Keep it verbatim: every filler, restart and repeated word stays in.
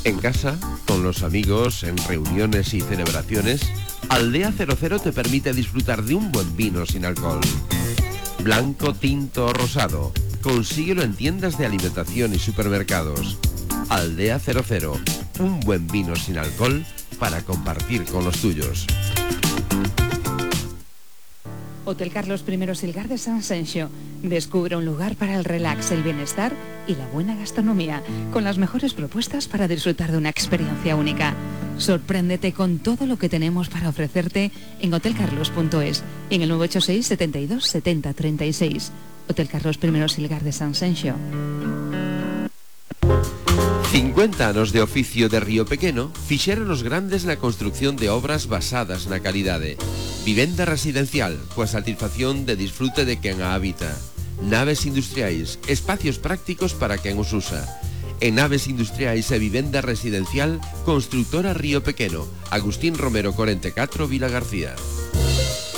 En casa, con los amigos, en reuniones y celebraciones, Aldea cero cero te permite disfrutar de un buen vino sin alcohol. Blanco, tinto o rosado. Consíguelo en tiendas de alimentación y supermercados. Aldea cero cero. Un buen vino sin alcohol para compartir con los tuyos. Hotel Carlos I Silgar de San Senxo. Descubre un lugar para el relax, el bienestar y la buena gastronomía, con las mejores propuestas para disfrutar de una experiencia única. Sorpréndete con todo lo que tenemos para ofrecerte en hotel carlos punto es y en el nueve ocho seis, setenta y dos, setenta, treinta y seis. Hotel Carlos I Silgar de San Senxo. cincuenta anos de oficio de Río Pequeno fixeron os grandes na construcción de obras basadas na calidade. Vivenda residencial, coa satisfacción de disfrute de quen a habita. Naves industriais, espacios prácticos para quen os usa. En naves industriais e vivenda residencial, Constructora Río Pequeno, Agustín Romero cuarenta y cuatro, Vila García.